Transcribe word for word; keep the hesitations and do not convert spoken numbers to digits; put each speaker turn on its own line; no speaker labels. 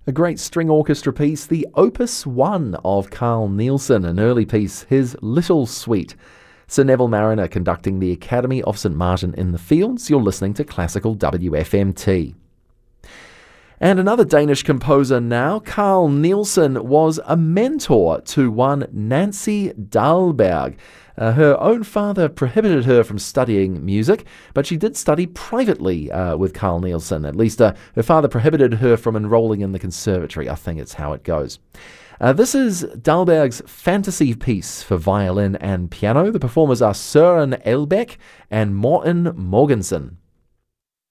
A great string orchestra piece, the Opus one of Carl Nielsen, an early piece, his Little Suite. Sir Neville Marriner conducting the Academy of St Martin in the Fields. You're listening to Classical W F M T. And another Danish composer now, Carl Nielsen, was a mentor to one Nancy Dahlberg. Uh, her own father prohibited her from studying music, but she did study privately uh, with Carl Nielsen. At least uh, her father prohibited her from enrolling in the conservatory. I think it's how it goes. Uh, this is Dahlberg's fantasy piece for violin and piano. The performers are Søren Elbæk and Morten Mogensen.